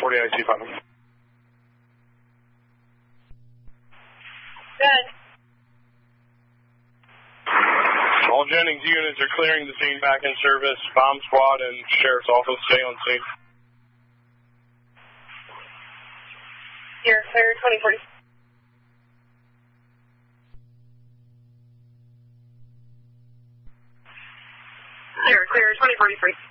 2040 IC final. Good. All Jennings units are clearing the scene back in service. Bomb squad and sheriff's office stay on scene. Here, clear 2040. Here, clear 2043.